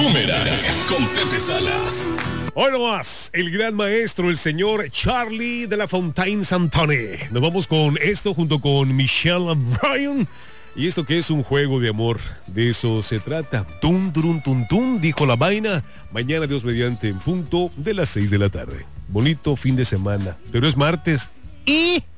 Boomerang con Pepe Salas. Hoy nomás, el gran maestro, el señor Charlie de la Fontaine Santane. Nos vamos con esto junto con Michelle Bryan. Y esto que es un juego de amor, de eso se trata. Tum, turum, tum, tum, dijo la vaina. Mañana, Dios mediante, en punto de las 6 de la tarde. Bonito fin de semana, pero es martes. Y...